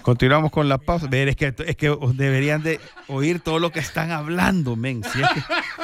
Continuamos con la pausa. Ver, es que deberían de oír todo lo que están hablando, men. Si es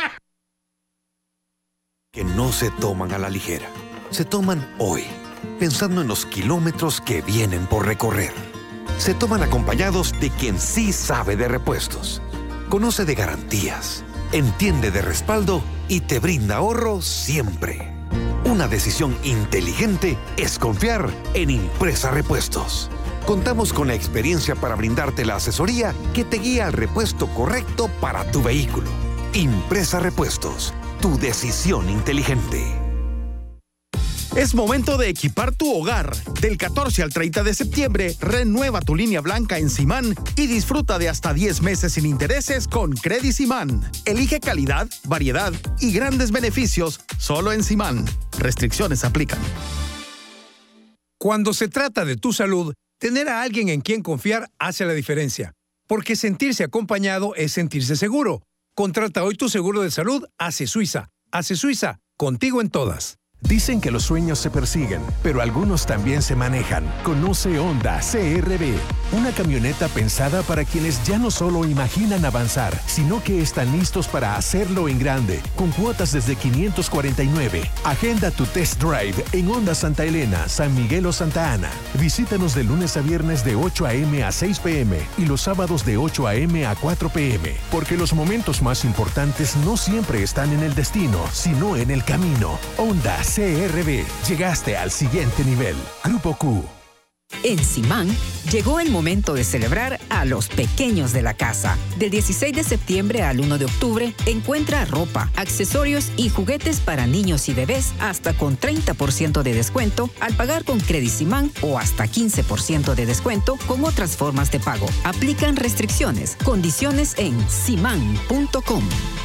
que no se toman a la ligera. Se toman hoy, pensando en los kilómetros que vienen por recorrer. Se toman acompañados de quien sí sabe de repuestos. Conoce de garantías, entiende de respaldo y te brinda ahorro siempre. Una decisión inteligente es confiar en Impresa Repuestos. Contamos con la experiencia para brindarte la asesoría que te guía al repuesto correcto para tu vehículo. Impresa Repuestos, tu decisión inteligente. Es momento de equipar tu hogar. Del 14 al 30 de septiembre, renueva tu línea blanca en Simán y disfruta de hasta 10 meses sin intereses con Credit Simán. Elige calidad, variedad y grandes beneficios solo en Simán. Restricciones aplican. Cuando se trata de tu salud, tener a alguien en quien confiar hace la diferencia. Porque sentirse acompañado es sentirse seguro. Contrata hoy tu seguro de salud ACE Suiza. ACE Suiza, contigo en todas. Dicen que los sueños se persiguen, pero algunos también se manejan. Conoce Honda CR-V, una camioneta pensada para quienes ya no solo imaginan avanzar, sino que están listos para hacerlo en grande, con cuotas desde 549. Agenda tu test drive en Honda Santa Elena, San Miguel o Santa Ana. Visítanos de lunes a viernes de 8 a.m. a 6 p.m. y los sábados de 8 a.m. a 4 p.m. Porque los momentos más importantes no siempre están en el destino, sino en el camino. Honda CR-V. Llegaste al siguiente nivel. Grupo Q. En Simán llegó el momento de celebrar a los pequeños de la casa. Del 16 de septiembre al 1 de octubre, encuentra ropa, accesorios y juguetes para niños y bebés hasta con 30% de descuento al pagar con Credit Simán o hasta 15% de descuento con otras formas de pago. Aplican restricciones, condiciones en simán.com.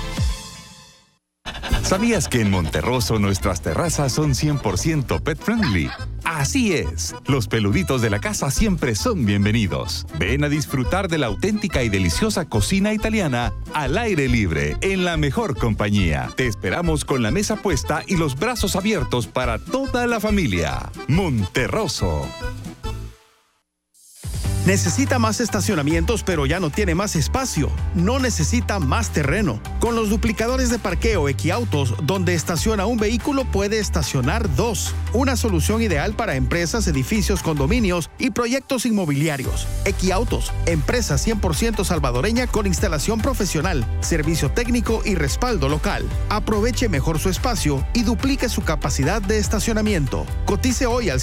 ¿Sabías que en Monterroso nuestras terrazas son 100% pet friendly? Así es, los peluditos de la casa siempre son bienvenidos. Ven a disfrutar de la auténtica y deliciosa cocina italiana al aire libre, en la mejor compañía. Te esperamos con la mesa puesta y los brazos abiertos para toda la familia. Monterroso. Necesita más estacionamientos, pero ya no tiene más espacio. No necesita más terreno. Con los duplicadores de parqueo Equiautos, donde estaciona un vehículo, puede estacionar dos. Una solución ideal para empresas, edificios, condominios y proyectos inmobiliarios. Equiautos, empresa 100% salvadoreña con instalación profesional, servicio técnico y respaldo local. Aproveche mejor su espacio y duplique su capacidad de estacionamiento. Cotice hoy al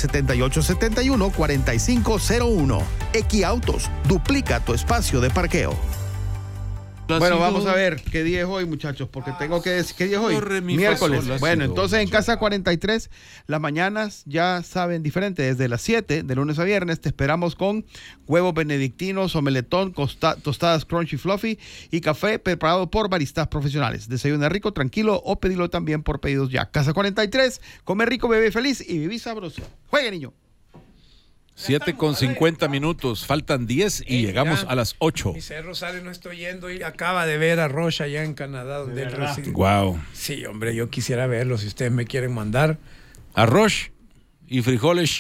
7871-4501. Equiautos, duplica tu espacio de parqueo. Bueno, vamos a ver qué día es hoy, muchachos, porque tengo que decir, ¿qué día es hoy? Miércoles. Bueno, entonces en Casa 43, las mañanas ya saben diferente, desde las 7, de lunes a viernes, te esperamos con huevos benedictinos, omeletón, tostadas crunchy fluffy y café preparado por baristas profesionales. Desayuna rico, tranquilo o pedilo también por pedidos ya. Casa 43, come rico, bebé feliz y viví sabroso. Juegue, niño. 7:50, faltan 10 y llegamos a las 8. Mi Cerro Rosales no estoy yendo y acaba de ver a Roche allá en Canadá, donde él reside. Wow. Sí, hombre, yo quisiera verlo si ustedes me quieren mandar. Arroz y frijoles.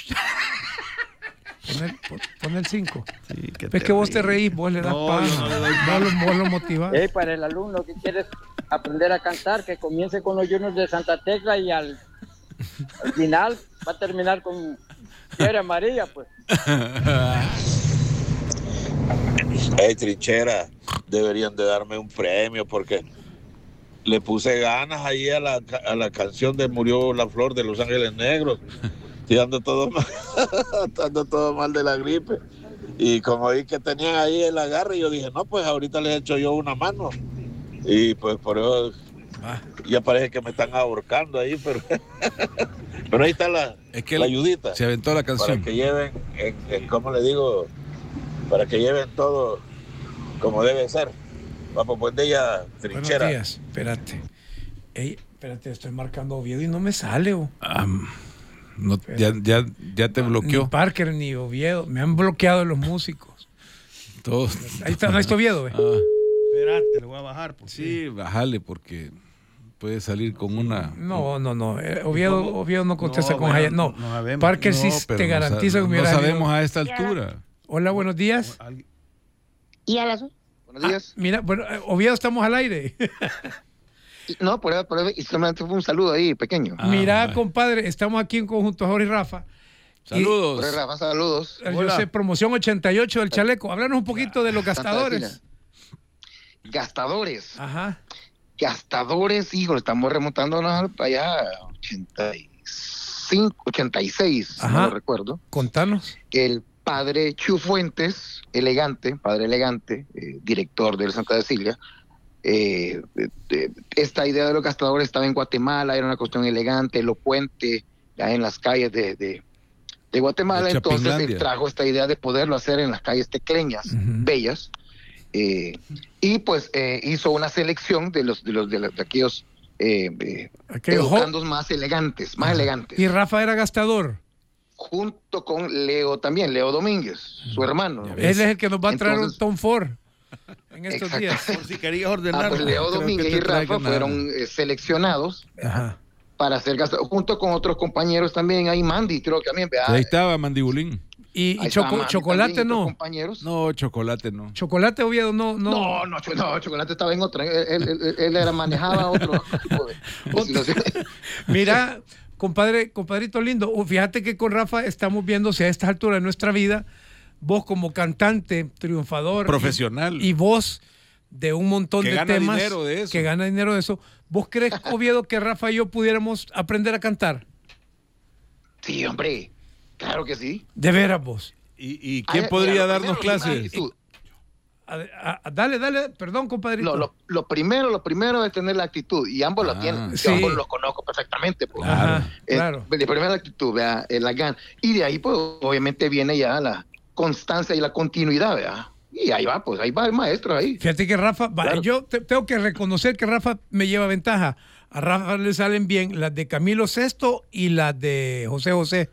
Pon el 5. Sí, es que vos te reís, vos le das pan. Vos lo motivás. Para el alumno que quiere aprender a cantar, que comience con los Juniors de Santa Tecla y al final va a terminar con Tierra María, pues. Hey, Trinchera, deberían de darme un premio porque le puse ganas ahí a la canción de Murió la Flor de Los Ángeles Negros. Y ando todo mal de la gripe. Y como vi que tenían ahí el agarre, yo dije, no, pues ahorita les echo yo una mano. Y pues por eso ya parece que me están ahorcando ahí, pero pero ahí está la ayudita. Se aventó la canción. Para que lleven, ¿cómo le digo? Para que lleven todo como debe ser. Vamos, buen día, Trinchera. Buenos días, espérate. Espérate, estoy marcando Oviedo y no me sale. No, ya te bloqueó. Ni Parker ni Oviedo. Me han bloqueado los músicos. Todos. Ahí está, no está Oviedo. Espérate, le voy a bajar. Sí, bájale porque puede salir con una... No. Oviedo no contesta con Jaya. No, Parker sí te garantiza que no sabemos a esta altura. Hola, buenos días. ¿Y a las buenos días? Mira, bueno, Oviedo, estamos al aire. No, por eso, y solamente fue un saludo ahí, pequeño. Mira, compadre, estamos aquí en conjunto Jorge y Rafa. Saludos. Jorge, Rafa, saludos. Yo sé, promoción 88 del chaleco. Háblanos un poquito de los gastadores. Gastadores. Ajá. Gastadores, hijo, estamos remontándonos para allá, 85, 86, Ajá. no lo recuerdo. Contanos. El padre Chu Fuentes, padre elegante, director del Santa Cecilia. Esta idea de los gastadores estaba en Guatemala, era una cuestión elegante, elocuente, ya en las calles de Guatemala. Entonces él trajo esta idea de poderlo hacer en las calles tecleñas, bellas, y pues hizo una selección de aquellos educandos más elegantes. Y Rafa era gastador. Junto con Leo también, Leo Domínguez, su hermano. Él es el que nos va a traer un Tom Ford en estos días. Por si querías ordenar. Pues Leo Domínguez y Rafa fueron seleccionados para hacer gastadores, junto con otros compañeros también. Ahí Mandy, creo que también. Ahí estaba Mandibulín. Y Chocolate no. Compañeros. No, Chocolate no. Chocolate Oviedo no. No, Chocolate estaba en otra. Él manejaba otro tipo de. Mira, compadrito lindo, fíjate que con Rafa estamos viendo si a estas alturas de nuestra vida, vos como cantante, triunfador, profesional y vos de un montón de temas que gana dinero de eso, ¿vos crees, Oviedo, que Rafa y yo pudiéramos aprender a cantar? Sí, hombre. Claro que sí. De veras vos. ¿Y quién podría darnos clases? Dale, perdón, compadrito. No, lo primero es tener la actitud, y ambos la tienen. Sí. Yo ambos los conozco perfectamente. Pues. Claro. De primera la actitud, ¿verdad? La gana. Y de ahí, pues, obviamente viene ya la constancia y la continuidad, ¿verdad? Y ahí va el maestro ahí. Fíjate que Rafa, claro. Yo tengo que reconocer que Rafa me lleva ventaja. A Rafa le salen bien las de Camilo VI y las de José José.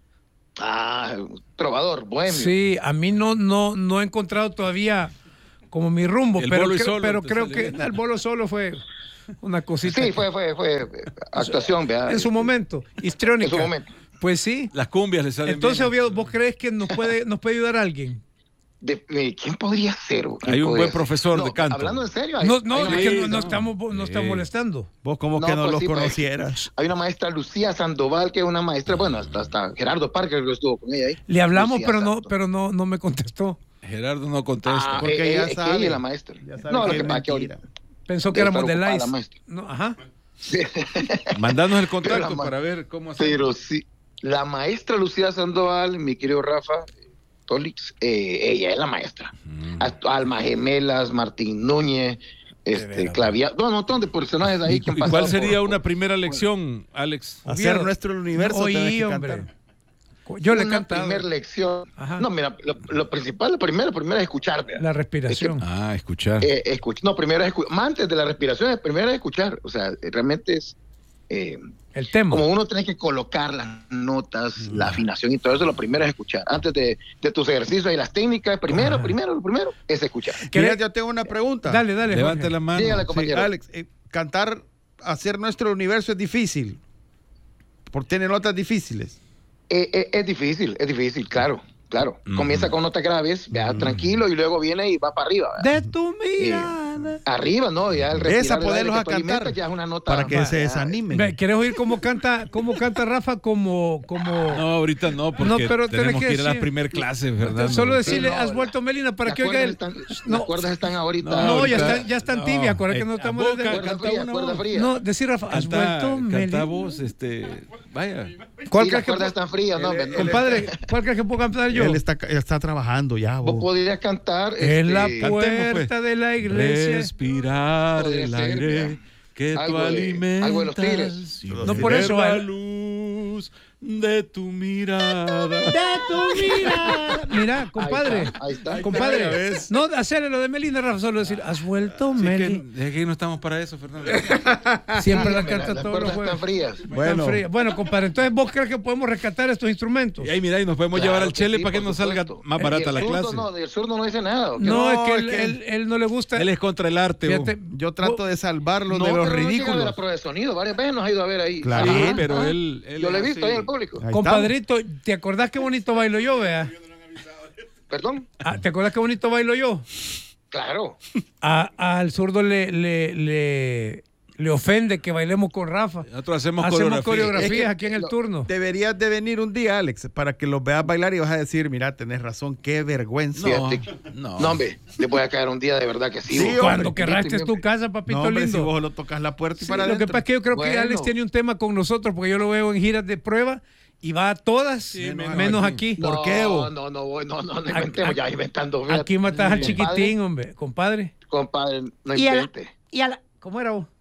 Trovador, bohemio. Sí, a mí no he encontrado todavía como mi rumbo, pero creo que el bolo solo fue una cosita. Sí, fue actuación, ¿verdad? En su momento, histriónica. En su momento. Pues sí. Las cumbias le salen Entonces, bien. Oviedo, ¿vos crees que nos puede ayudar alguien? ¿Quién podría ser? Hay un buen profesor de canto. Hablando en serio. No estamos molestando. Vos como que no los conocieras. Hay una maestra, Lucía Sandoval, que es una maestra, bueno, hasta Gerardo Parker estuvo con ella ahí. Le hablamos, pero no me contestó. Gerardo no contesta. Porque ya sabe. Ella es la maestra. No, lo que pasa es que ahorita pensó que éramos de Lice. Ajá. Sí. Mandanos el contacto para ver cómo hacer. Pero sí, la maestra Lucía Sandoval, mi querido Rafa Tolix, ella es la maestra. Alma Gemelas, Martín Núñez, Clavia, un montón de personajes ahí. ¿Y cuál sería una primera lección, Alex? Hacer nuestro universo. Oye, hombre. Yo le cantaba. Una primera lección. Ajá. No, mira, lo principal, lo primero es escuchar. ¿verdad? La respiración. Escuchar. No, primero es escuchar. Antes de la respiración, primero es escuchar. O sea, realmente es... el tema. Como uno tiene que colocar las notas, la afinación y todo eso, lo primero es escuchar. Antes de tus ejercicios y las técnicas, lo primero es escuchar. Mira, yo tengo una pregunta. Dale. Levante la mano. Dígale, compañero. Sí, Alex, cantar, hacer nuestro universo es difícil. Porque tiene notas difíciles. Es difícil, claro. Comienza con notas graves, tranquilo, y luego viene y va para arriba. De tu mirada. Arriba, ¿no? Ya el respirar, poderlos a cantar ya es una nota para que se desanimen. ¿Quieres oír cómo canta Rafa? Como... No, ahorita no, porque pero tenemos que ir a la primer clase, ¿verdad? Solo decirle, has vuelto Melina para que oiga él. Las cuerdas están ahorita. No, ya están tibias, acuérdate que no estamos... Cuerda fría. No, decir Rafa, has vuelto Melina. Canta vos, vaya. ¿Cuál crees que cuerdas están frías? Compadre, ¿cuál crees que puedo cantar yo? Él está trabajando ya. Vos podrías cantar en la puerta de la iglesia. Respirar el aire que tú alimentas. Algo de los Tigres. No por eso. La luz de tu mirada. Mira, compadre. Ahí está. Compadre. No hacerle lo de Melina, Rafa, solo decir, has vuelto Melina. Es que no estamos para eso, Fernando. Siempre las canta todos los juegos. Están frías. Bueno, compadre, entonces vos crees que podemos rescatar estos instrumentos. Y ahí mira, y nos podemos llevar al Chele para que nos salga más barata la clase. No, el zurdo no dice nada. No, es que él no le gusta. Él es contra el arte. Fíjate, yo trato de salvarlo de los ridículos. De la prueba de sonido, varias veces nos ha ido a ver ahí. Claro. Sí, pero él yo lo he visto ahí en el público. Compadrito, ¿te acordás qué bonito bailo yo, vea? ¿Perdón? ¿Te acuerdas qué bonito bailo yo? Claro. Al zurdo le ofende que bailemos con Rafa. Nosotros hacemos coreografías aquí en el turno. Deberías de venir un día, Alex, para que los veas bailar y vas a decir, mira, tenés razón, qué vergüenza. No, hombre, le voy a caer un día, de verdad que sí. Cuando querrás, esta es tu casa, papito lindo. Si vos lo tocas la puerta y para Lo adentro. que pasa es que yo creo que Alex tiene un tema con nosotros, porque yo lo veo en giras de prueba y va a todas, menos aquí. ¿Por qué? No inventemos, ya inventando. Aquí matas al chiquitín, hombre, compadre. Compadre, no invente. ¿Cómo era vos?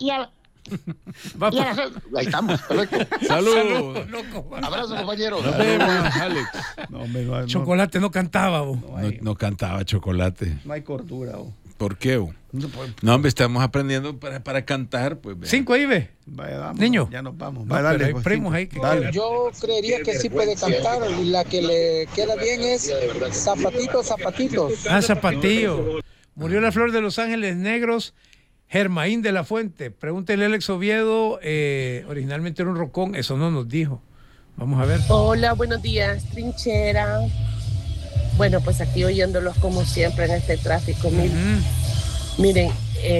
Ahí estamos, perfecto. Salud. Abrazo, compañeros. Nos vemos, Alex. Chocolate no cantaba, vos. No cantaba Chocolate. No hay cordura, vos. ¿Por qué, vos? No, hombre, estamos aprendiendo para cantar, pues. 5 ahí, ve. Vaya, vamos, niño. Ya nos vamos. No, dale, hay primos ahí. Yo creería que sí puede cantar y la que le queda bien es Zapatitos, Zapatitos. Zapatillo. Murió la flor de Los Ángeles Negros, Germaín de la Fuente. Pregúntele a Alex Oviedo, originalmente era un rocón, eso no nos dijo. Vamos a ver. Hola, buenos días, Trinchera. Bueno, pues aquí oyéndolos como siempre en este tráfico. Miren,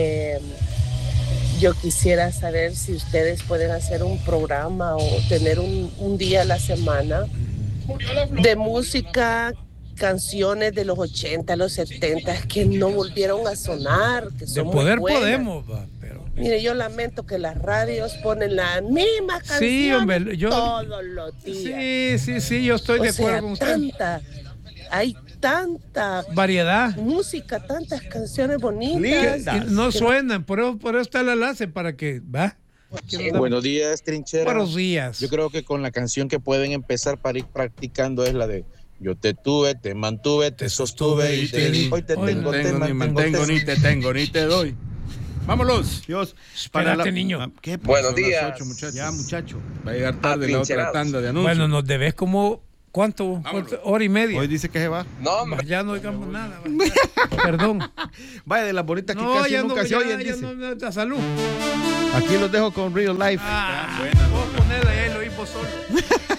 yo quisiera saber si ustedes pueden hacer un programa o tener un día a la semana de música, canciones de los 80, los 70 que no volvieron a sonar, que son de poder muy buenas. Podemos, pero... Mire, yo lamento que las radios ponen las mismas canciones sí, hombre, todos los días. Sí, yo estoy de acuerdo con usted. Hay tanta variedad, música, tantas canciones bonitas. No suenan, por eso está el enlace para que va. Sí. Buenos días, Trinchera. Buenos días. Yo creo que con la canción que pueden empezar para ir practicando es la de yo te tuve, te mantuve, te sostuve y te di. Hoy te tengo, te mantengo, ni te tengo, ni te doy. Vámonos. Dios, espérate, niño. ¿Qué? Buenos días. 8, muchachos. Ya, muchacho. Va a llegar tarde la otra tanda de anuncios. Bueno, nos debes como... ¿Cuánto? Hora y media. Hoy dice que se va. No, ya no digamos nada. Perdón. Vaya de las bonitas que casi nunca se oyen. Salud. Aquí los dejo con Real Life. Vos ponela y ahí lo oímos solo.